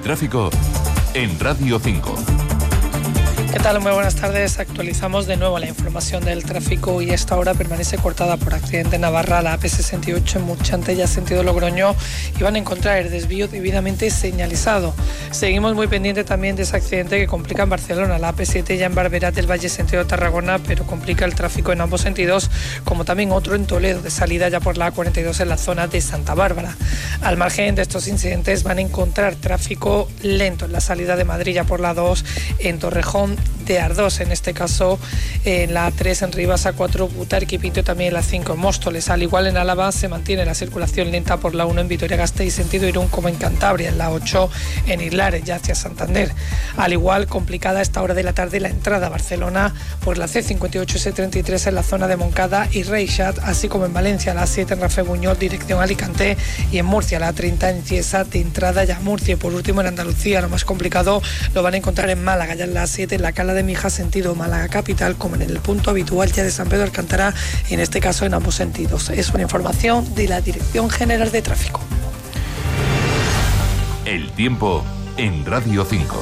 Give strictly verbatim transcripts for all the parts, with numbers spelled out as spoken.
tráfico en Radio cinco. ¿Qué tal? Muy buenas tardes. Actualizamos de nuevo la información del tráfico y esta hora permanece cortada por accidente en Navarra la A P sesenta y ocho en Murchantella, sentido Logroño, y van a encontrar el desvío debidamente señalizado. Seguimos muy pendientes también de ese accidente que complica en Barcelona, la A P siete ya en Barberá del Valle, sentido Tarragona, pero complica el tráfico en ambos sentidos, como también otro en Toledo, de salida ya por la A cuarenta y dos en la zona de Santa Bárbara. Al margen de estos incidentes van a encontrar tráfico lento en la salida de Madrid ya por la dos, en Torrejón de Ardós, en este caso en la A tres en Rivas, A cuatro Butarque, Pinto, también la cinco en Móstoles. Al igual en Álava se mantiene la circulación lenta por la uno en Vitoria-Gasteiz sentido Irún, como en Cantabria, en la ocho en Irlares ya hacia Santander. Al igual complicada a esta hora de la tarde la entrada a Barcelona por la C cincuenta y ocho S treinta y tres en la zona de Moncada y Reixat, así como en Valencia la A siete en Rafe Buñol dirección Alicante, y en Murcia la A treinta en Ciesa de entrada ya a Murcia. Y por último en Andalucía lo más complicado lo van a encontrar en Málaga, ya en la A siete en la Cala de Mija sentido Málaga capital, como en el punto habitual ya de San Pedro Alcántara, y en este caso en ambos sentidos. Es una información de la Dirección General de Tráfico. El tiempo en Radio cinco.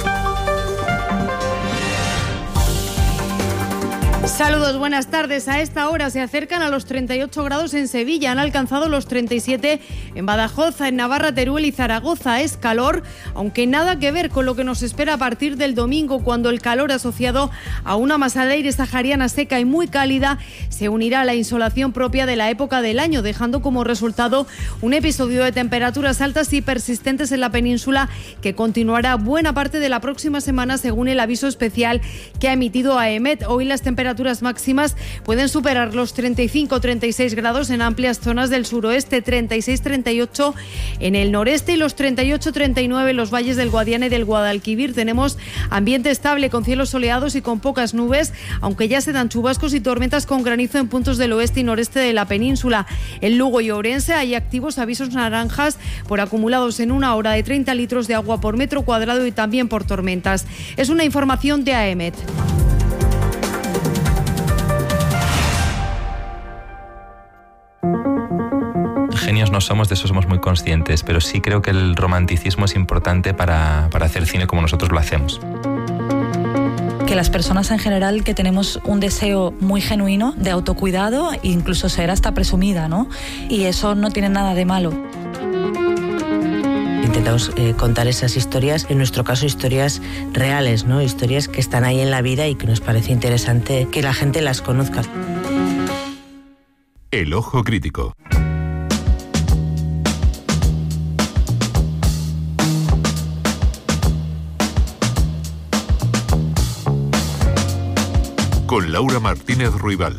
Saludos, buenas tardes. A esta hora se acercan a los treinta y ocho grados en Sevilla, han alcanzado los treinta y siete en Badajoz, en Navarra, Teruel y Zaragoza. Es calor, aunque nada que ver con lo que nos espera a partir del domingo, cuando el calor asociado a una masa de aire sahariana seca y muy cálida se unirá a la insolación propia de la época del año, dejando como resultado un episodio de temperaturas altas y persistentes en la península que continuará buena parte de la próxima semana, según el aviso especial que ha emitido AEMET. Hoy las temperaturas máximas pueden superar los treinta y cinco a treinta y seis grados en amplias zonas del suroeste, treinta y seis a treinta y ocho en el noreste y los treinta y ocho a treinta y nueve en los valles del Guadiana y del Guadalquivir. Tenemos ambiente estable con cielos soleados y con pocas nubes, aunque ya se dan chubascos y tormentas con granizo en puntos del oeste y noreste de la península. En Lugo y Ourense hay activos avisos naranjas por acumulados en una hora de treinta litros de agua por metro cuadrado y también por tormentas. Es una información de AEMET. Genios no somos, de eso somos muy conscientes, pero sí creo que el romanticismo es importante para, para hacer cine como nosotros lo hacemos. Que las personas en general que tenemos un deseo muy genuino de autocuidado e incluso ser hasta presumida, ¿no? Y eso no tiene nada de malo. Intentamos eh, contar esas historias, en nuestro caso historias reales, ¿no? Historias que están ahí en la vida y que nos parece interesante que la gente las conozca. El ojo crítico. Con Laura Martínez Ruibal.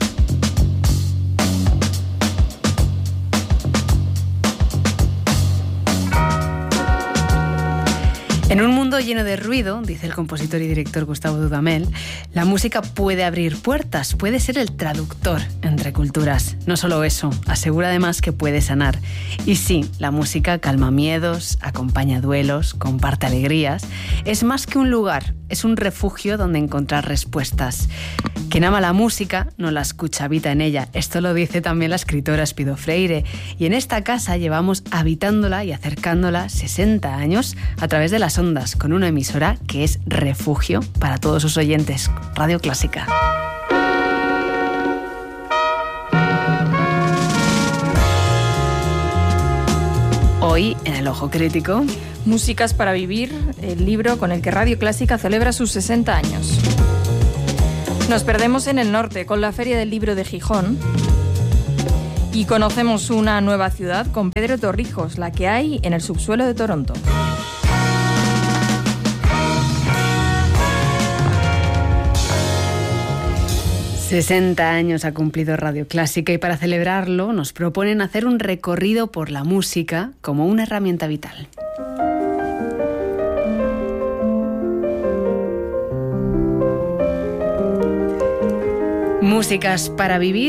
En un mundo lleno de ruido, dice el compositor y director Gustavo Dudamel, la música puede abrir puertas, puede ser el traductor entre culturas. No solo eso, asegura además que puede sanar. Y sí, la música calma miedos, acompaña duelos, comparte alegrías. Es más que un lugar, es un refugio donde encontrar respuestas. Quien ama la música no la escucha, habita en ella. Esto lo dice también la escritora Espido Freire. Y en esta casa llevamos habitándola y acercándola sesenta años a través de las ondas, con una emisora que es refugio para todos sus oyentes. Radio Clásica. Hoy, en El Ojo Crítico, Músicas para vivir, el libro con el que Radio Clásica celebra sus sesenta años. Nos perdemos en el norte con la Feria del Libro de Gijón y conocemos una nueva ciudad con Pedro Torrijos, la que hay en el subsuelo de Toronto. sesenta años ha cumplido Radio Clásica y para celebrarlo nos proponen hacer un recorrido por la música como una herramienta vital. Músicas para vivir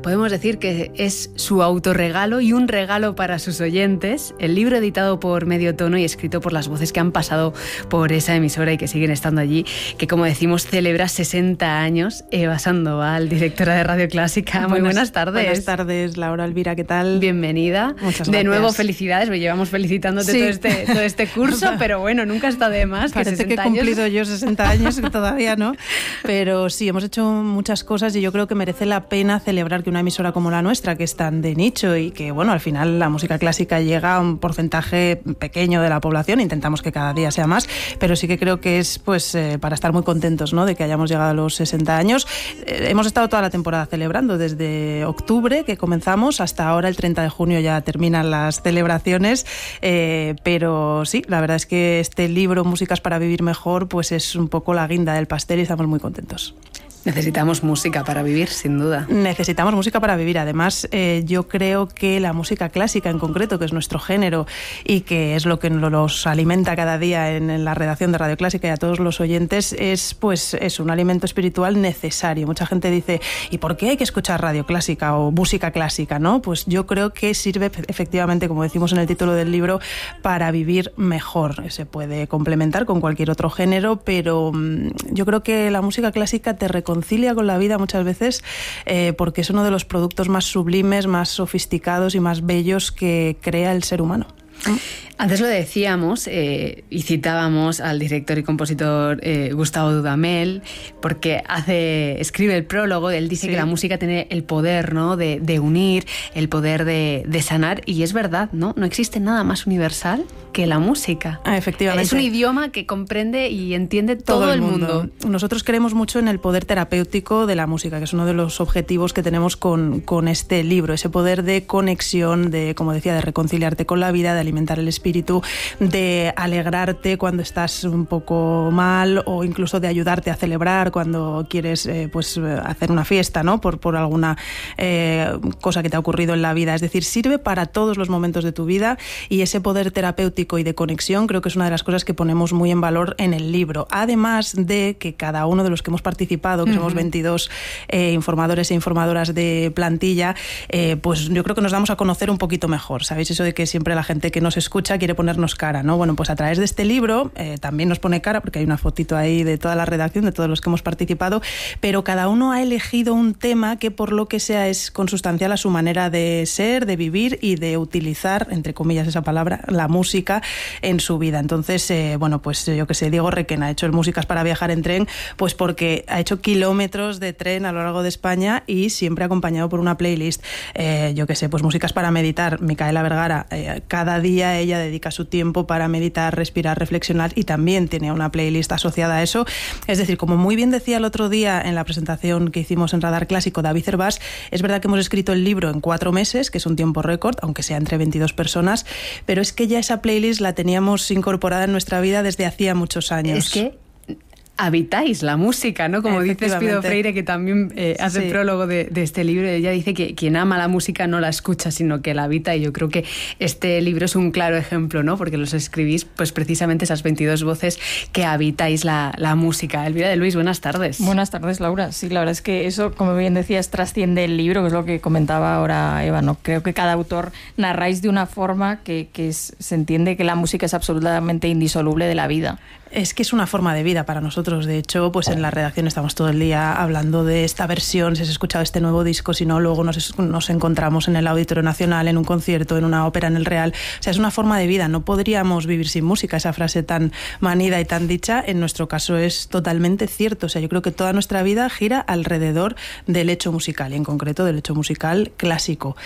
podemos decir que es su autorregalo y un regalo para sus oyentes. El libro editado por Medio Tono y escrito por las voces que han pasado por esa emisora y que siguen estando allí, que como decimos celebra sesenta años. Eva Sandoval, directora de Radio Clásica. Muy buenas, buenas tardes. Buenas tardes, Laura, Elvira, ¿qué tal? Bienvenida. Muchas gracias. De nuevo, felicidades. Me llevamos felicitándote sí. todo, este, todo este curso, pero bueno, nunca está de más. Parece que, que he cumplido años. yo sesenta años, que todavía no. Pero sí, hemos hecho muchas cosas y yo creo que merece la pena celebrar que una emisora como la nuestra, que es tan de nicho y que, bueno, al final la música clásica llega a un porcentaje pequeño de la población, intentamos que cada día sea más, pero sí que creo que es pues eh, para estar muy contentos, ¿no?, de que hayamos llegado a los sesenta años. Eh, hemos estado toda la temporada celebrando, desde octubre que comenzamos hasta ahora, el treinta de junio ya terminan las celebraciones, eh, pero sí, la verdad es que este libro, Músicas para vivir mejor, pues es un poco la guinda del pastel y estamos muy contentos. Necesitamos música para vivir, sin duda. Necesitamos música para vivir. Además, eh, yo creo que la música clásica en concreto, que es nuestro género y que es lo que nos alimenta cada día en, en la redacción de Radio Clásica y a todos los oyentes, es pues es un alimento espiritual necesario. Mucha gente dice, ¿y por qué hay que escuchar Radio Clásica o música clásica, no? Pues yo creo que sirve efectivamente, como decimos en el título del libro, para vivir mejor. Se puede complementar con cualquier otro género, pero mmm, yo creo que la música clásica te reconcilia con la vida muchas veces, eh, porque es uno de los productos más sublimes, más sofisticados y más bellos que crea el ser humano. Antes lo decíamos eh, y citábamos al director y compositor eh, Gustavo Dudamel, porque hace, escribe el prólogo. Él dice sí. que la música tiene el poder, ¿no?, de, de unir, el poder de, de sanar, y es verdad, ¿no? No existe nada más universal que la música. Ah, efectivamente. Es un idioma que comprende y entiende todo, todo el mundo. mundo. Nosotros creemos mucho en el poder terapéutico de la música, que es uno de los objetivos que tenemos con, con este libro, ese poder de conexión, de, como decía, de reconciliarte con la vida, de alimentar el espíritu, de alegrarte cuando estás un poco mal o incluso de ayudarte a celebrar cuando quieres eh, pues hacer una fiesta, ¿no?, por, por alguna eh, cosa que te ha ocurrido en la vida. Es decir, sirve para todos los momentos de tu vida, y ese poder terapéutico y de conexión creo que es una de las cosas que ponemos muy en valor en el libro. Además de que cada uno de los que hemos participado, que uh-huh. somos veintidós eh, informadores e informadoras de plantilla, eh, pues yo creo que nos damos a conocer un poquito mejor. ¿Sabéis eso de que siempre la gente que nos escucha quiere ponernos cara, ¿no? Bueno, pues a través de este libro eh, también nos pone cara, porque hay una fotito ahí de toda la redacción, de todos los que hemos participado, pero cada uno ha elegido un tema que, por lo que sea, es consustancial a su manera de ser, de vivir y de utilizar, entre comillas esa palabra, la música en su vida. Entonces, eh, bueno, pues yo que sé, Diego Requena ha hecho el Músicas para viajar en tren, pues porque ha hecho kilómetros de tren a lo largo de España y siempre acompañado por una playlist. Eh, yo que sé, pues Músicas para meditar, Micaela Vergara, eh, cada día ella dedica su tiempo para meditar, respirar, reflexionar, y también tiene una playlist asociada a eso. Es decir, como muy bien decía el otro día en la presentación que hicimos en Radar Clásico David Cervás, es verdad que hemos escrito el libro en cuatro meses, que es un tiempo récord, aunque sea entre veintidós personas, pero es que ya esa playlist la teníamos incorporada en nuestra vida desde hacía muchos años. Es que habitáis la música, ¿no? Como dice Espido Freire, que también eh, hace sí. el prólogo de, de este libro. Ella dice que quien ama la música no la escucha, sino que la habita, y yo creo que este libro es un claro ejemplo, ¿no? Porque los escribís, pues precisamente esas veintidós voces que habitáis la, la música. Elvira de Luis, buenas tardes. Buenas tardes, Laura. Sí, la verdad es que eso, como bien decías, trasciende el libro, que es lo que comentaba ahora Eva, ¿no? Creo que cada autor narráis de una forma que, que es, se entiende que la música es absolutamente indisoluble de la vida. Es que es una forma de vida para nosotros. De hecho, pues en la redacción estamos todo el día hablando de esta versión, si has escuchado este nuevo disco, si no, luego nos, nos encontramos en el Auditorio Nacional, en un concierto, en una ópera en el Real. O sea, es una forma de vida. No podríamos vivir sin música, esa frase tan manida y tan dicha. En nuestro caso es totalmente cierto. O sea, yo creo que toda nuestra vida gira alrededor del hecho musical, y en concreto del hecho musical clásico.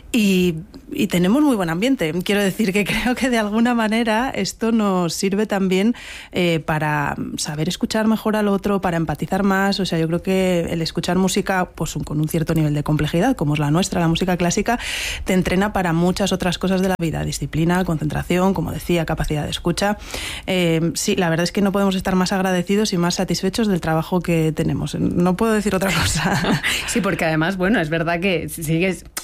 Y, y tenemos muy buen ambiente. Quiero decir que creo que de alguna manera esto nos sirve también eh, para saber escuchar mejor al otro, para empatizar más. O sea, yo creo que el escuchar música pues con un cierto nivel de complejidad, como es la nuestra, la música clásica, te entrena para muchas otras cosas de la vida: disciplina, concentración, como decía, capacidad de escucha. Eh, sí, la verdad es que no podemos estar más agradecidos y más satisfechos del trabajo que tenemos. No puedo decir otra cosa. Sí, porque además, bueno, es verdad que sigues,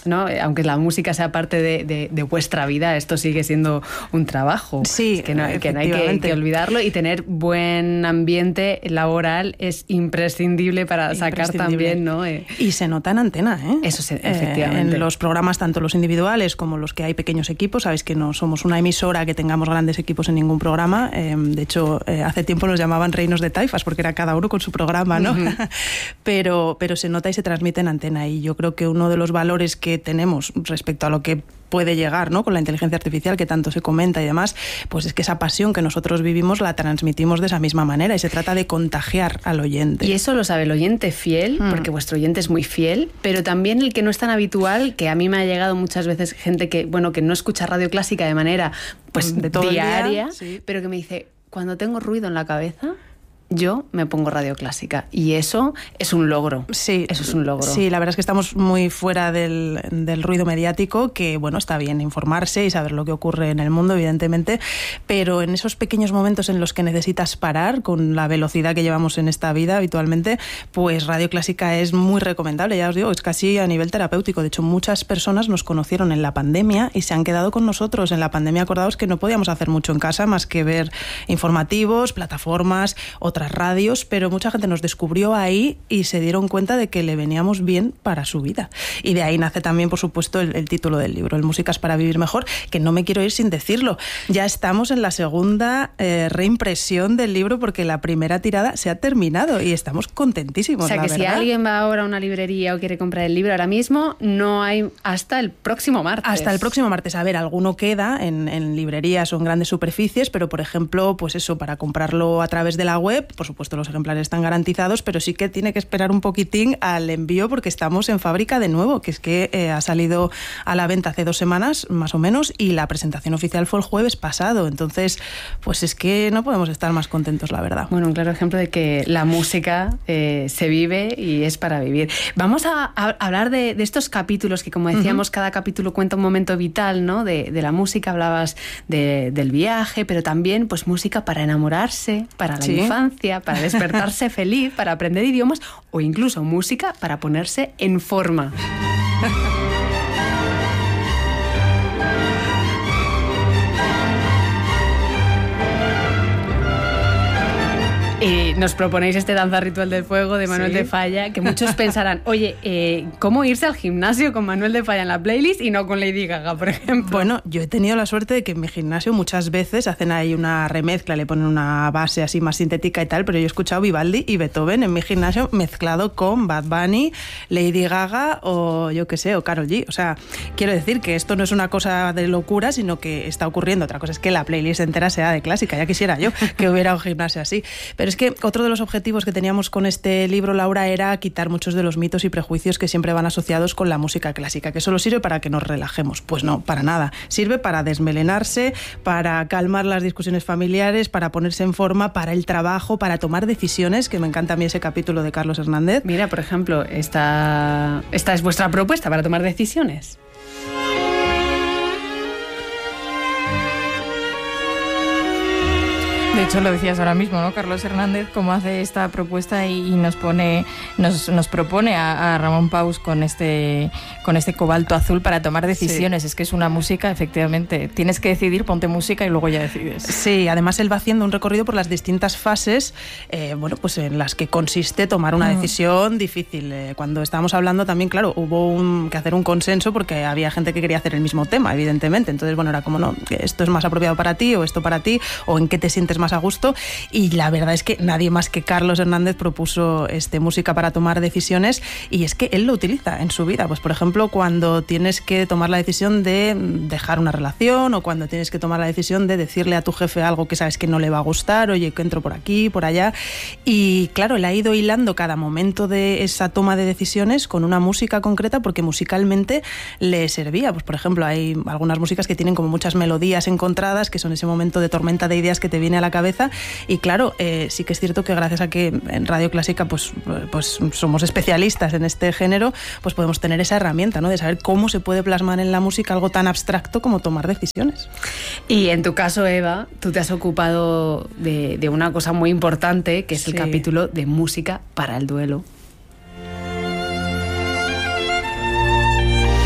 ¿no? Aunque la música sea parte de, de, de vuestra vida, esto sigue siendo un trabajo. Sí, es que no, que no hay que, que olvidarlo, y tener buen ambiente laboral es imprescindible para sacar también, ¿no? Eh, y se nota en antena, ¿eh? Eso sí, efectivamente. Eh, en los programas, tanto los individuales como los que hay pequeños equipos, sabéis que no somos una emisora que tengamos grandes equipos en ningún programa. Eh, de hecho, eh, hace tiempo nos llamaban reinos de taifas porque era cada uno con su programa, ¿no? Uh-huh. pero, pero se nota y se transmite en antena, y yo creo que uno de los valores que tenemos respecto a lo que puede llegar, ¿no?, con la inteligencia artificial que tanto se comenta y demás, pues es que esa pasión que nosotros vivimos la transmitimos de esa misma manera, y se trata de contagiar al oyente. Y eso lo sabe el oyente fiel, mm. porque vuestro oyente es muy fiel, pero también el que no es tan habitual, que a mí me ha llegado muchas veces gente que, bueno, que no escucha radio clásica de manera pues de todo diaria, el día, sí. pero que me dice, cuando tengo ruido en la cabeza, yo me pongo radio clásica, y eso es un logro. Sí, eso es un logro. Sí, la verdad es que estamos muy fuera del, del ruido mediático, que bueno, está bien informarse y saber lo que ocurre en el mundo, evidentemente, pero en esos pequeños momentos en los que necesitas parar, con la velocidad que llevamos en esta vida habitualmente, pues radio clásica es muy recomendable, ya os digo, es casi a nivel terapéutico. De hecho, muchas personas nos conocieron en la pandemia y se han quedado con nosotros. En la pandemia, acordaos que no podíamos hacer mucho en casa más que ver informativos, plataformas, otras radios, pero mucha gente nos descubrió ahí y se dieron cuenta de que le veníamos bien para su vida. Y de ahí nace también, por supuesto, el, el título del libro, el Músicas para vivir mejor, que no me quiero ir sin decirlo. Ya estamos en la segunda eh, reimpresión del libro, porque la primera tirada se ha terminado y estamos contentísimos. O sea, la que verdad. Si alguien va ahora a una librería o quiere comprar el libro ahora mismo, no hay hasta el próximo martes. Hasta el próximo martes. A ver, alguno queda en, en librerías o en grandes superficies, pero por ejemplo, pues eso, para comprarlo a través de la web, por supuesto los ejemplares están garantizados, pero sí que tiene que esperar un poquitín al envío, porque estamos en fábrica de nuevo, que es que eh, ha salido a la venta hace dos semanas más o menos, y la presentación oficial fue el jueves pasado. Entonces, pues es que no podemos estar más contentos, la verdad. Bueno, un claro ejemplo de que la música eh, se vive y es para vivir. Vamos a, a hablar de, de estos capítulos que, como decíamos, uh-huh. cada capítulo cuenta un momento vital, ¿no?, de, de la música. Hablabas de, del viaje, pero también pues música para enamorarse, para la ¿Sí? infancia, para despertarse feliz, para aprender idiomas, o incluso música para ponerse en forma. Y nos proponéis este Danza Ritual del Fuego de Manuel ¿Sí? de Falla, que muchos pensarán, oye, eh, ¿cómo irse al gimnasio con Manuel de Falla en la playlist y no con Lady Gaga, por ejemplo? Bueno, yo he tenido la suerte de que en mi gimnasio muchas veces hacen ahí una remezcla, le ponen una base así más sintética y tal, pero yo he escuchado Vivaldi y Beethoven en mi gimnasio mezclado con Bad Bunny, Lady Gaga o yo qué sé, o Karol G. O sea, quiero decir que esto no es una cosa de locura, sino que está ocurriendo. Otra cosa es que la playlist entera sea de clásica. Ya quisiera yo que hubiera un gimnasio así. Pero es que otro de los objetivos que teníamos con este libro, Laura, era quitar muchos de los mitos y prejuicios que siempre van asociados con la música clásica, que solo sirve para que nos relajemos. Pues no, para nada. Sirve para desmelenarse, para calmar las discusiones familiares, para ponerse en forma, para el trabajo, para tomar decisiones, que me encanta a mí ese capítulo de Carlos Hernández. Mira, por ejemplo, esta, esta es vuestra propuesta para tomar decisiones. De hecho, lo decías ahora mismo, ¿no? Carlos Hernández, cómo hace esta propuesta y, y nos pone, nos, nos propone a, a Ramón Paus con este, con este cobalto azul para tomar decisiones. Sí. Es que es una música, efectivamente. Tienes que decidir, ponte música y luego ya decides. Sí, además él va haciendo un recorrido por las distintas fases, eh, bueno, pues en las que consiste tomar una decisión mm. difícil. Eh, cuando estábamos hablando también, claro, hubo un, que hacer un consenso porque había gente que quería hacer el mismo tema, evidentemente. Entonces, bueno, era como, no, esto es más apropiado para ti o esto para ti, o en qué te sientes más a gusto, y la verdad es que nadie más que Carlos Hernández propuso este música para tomar decisiones, y es que él lo utiliza en su vida. Pues por ejemplo, cuando tienes que tomar la decisión de dejar una relación, o cuando tienes que tomar la decisión de decirle a tu jefe algo que sabes que no le va a gustar, oye, que entro por aquí, por allá, y claro, él ha ido hilando cada momento de esa toma de decisiones con una música concreta, porque musicalmente le servía. Pues por ejemplo, hay algunas músicas que tienen como muchas melodías encontradas, que son ese momento de tormenta de ideas que te viene a la cabeza. Y claro, eh, sí que es cierto que gracias a que en Radio Clásica pues, pues somos especialistas en este género, pues podemos tener esa herramienta, ¿no?, de saber cómo se puede plasmar en la música algo tan abstracto como tomar decisiones. Y en tu caso, Eva, tú te has ocupado de, de una cosa muy importante, que es sí. el capítulo de música para el duelo.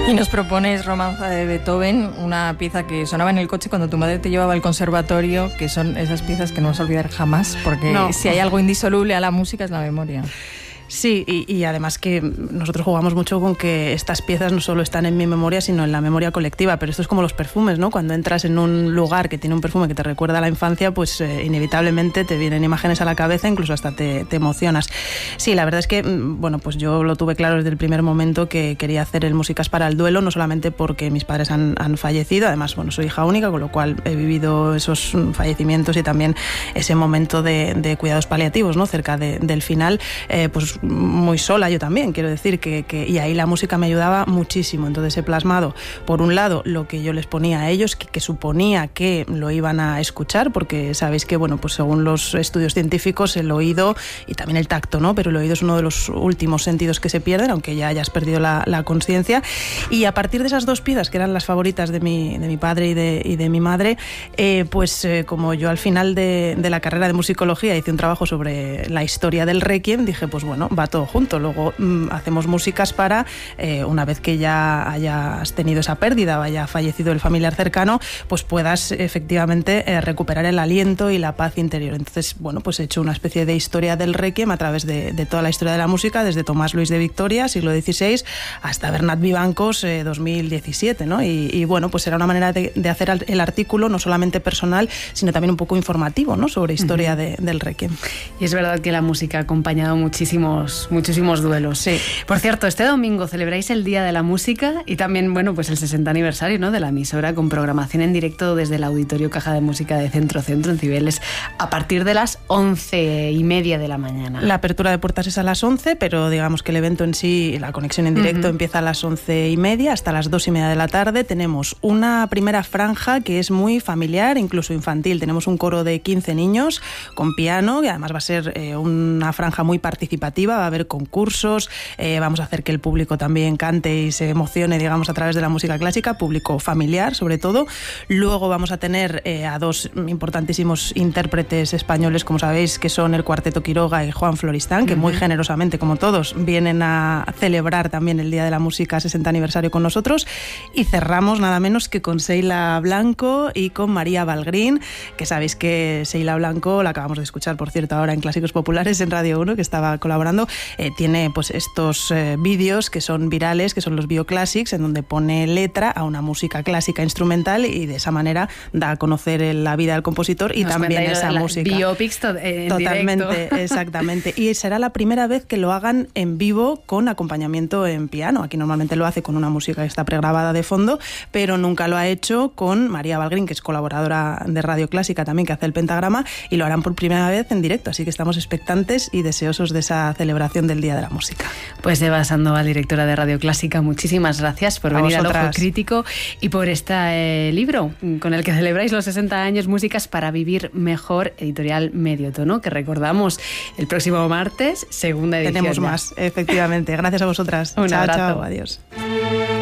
Y nos propones Romanza de Beethoven, una pieza que sonaba en el coche cuando tu madre te llevaba al conservatorio, que son esas piezas que no vas a olvidar jamás, porque no. Si hay algo indisoluble a la música es la memoria. Sí, y, y además que nosotros jugamos mucho con que estas piezas no solo están en mi memoria, sino en la memoria colectiva, pero esto es como los perfumes, ¿no? Cuando entras en un lugar que tiene un perfume que te recuerda a la infancia, pues eh, inevitablemente te vienen imágenes a la cabeza, incluso hasta te, te emocionas. Sí, la verdad es que, bueno, pues yo lo tuve claro desde el primer momento que quería hacer el Músicas para el Duelo, no solamente porque mis padres han, han fallecido, además, bueno, soy hija única, con lo cual he vivido esos fallecimientos y también ese momento de, de cuidados paliativos, ¿no? Cerca de, del final, eh, pues muy sola yo también, quiero decir que, que y ahí la música me ayudaba muchísimo. Entonces he plasmado por un lado lo que yo les ponía a ellos, que, que suponía que lo iban a escuchar, porque sabéis que, bueno, pues según los estudios científicos el oído y también el tacto, ¿no? Pero el oído es uno de los últimos sentidos que se pierden, aunque ya hayas perdido la, la conciencia. Y a partir de esas dos piezas, que eran las favoritas de mi, de mi padre y de, y de mi madre, eh, pues eh, como yo al final de, de la carrera de musicología hice un trabajo sobre la historia del Requiem, dije, pues bueno, va todo junto. Luego mmm, hacemos músicas para, eh, una vez que ya hayas tenido esa pérdida o haya fallecido el familiar cercano, pues puedas efectivamente eh, recuperar el aliento y la paz interior. Entonces, bueno, pues he hecho una especie de historia del Requiem a través de, de toda la historia de la música, desde Tomás Luis de Victoria, siglo dieciséis, hasta Bernat Vivancos, eh, dos mil diecisiete, ¿no? Y, y bueno, pues era una manera de, de hacer el artículo no solamente personal, sino también un poco informativo, ¿no? Sobre historia uh-huh. de, del Requiem. Y es verdad que la música ha acompañado muchísimo muchísimos duelos. Sí. Por cierto, este domingo celebráis el Día de la Música y también, bueno, pues el sesenta aniversario, ¿no?, de la emisora, con programación en directo desde el Auditorio Caja de Música de Centro Centro en Cibeles a partir de las once y media de la mañana. La apertura de puertas es a las once, pero digamos que el evento en sí, la conexión en directo, uh-huh. empieza a las once y media hasta las dos y media de la tarde. Tenemos una primera franja que es muy familiar, incluso infantil. Tenemos un coro de quince niños con piano, que además va a ser eh, una franja muy participativa, va a haber concursos, eh, vamos a hacer que el público también cante y se emocione, digamos, a través de la música clásica, público familiar sobre todo. Luego vamos a tener eh, a dos importantísimos intérpretes españoles, como sabéis, que son el Cuarteto Quiroga y Juan Floristán, que uh-huh. muy generosamente, como todos, vienen a celebrar también el Día de la Música sesenta aniversario con nosotros. Y cerramos nada menos que con Seila Blanco y con María Valgrín, que sabéis que Seila Blanco, la acabamos de escuchar, por cierto, ahora en Clásicos Populares en Radio uno, que estaba colaborando, eh, tiene pues estos eh, vídeos que son virales, que son los Bioclassics, en donde pone letra a una música clásica instrumental y de esa manera da a conocer la vida del compositor y Nos también esa música. Biopics to- en Totalmente, directo. Exactamente. Y será la primera vez que lo hagan en vivo con acompañamiento en piano. Aquí normalmente lo hace con una música que está pregrabada de fondo, pero nunca lo ha hecho con María Valgrín, que es colaboradora de Radio Clásica también, que hace el pentagrama, y lo harán por primera vez en directo. Así que estamos expectantes y deseosos de esa celebración del Día de la Música. Pues Eva Sandoval, directora de Radio Clásica, muchísimas gracias por a venir vosotras. al Ojo Crítico y por este eh, libro con el que celebráis los sesenta años, Músicas para vivir mejor, editorial Medio Tono, que recordamos el próximo martes, segunda edición. Tenemos ya. más, efectivamente. Gracias a vosotras. Un chao, abrazo. chao, adiós.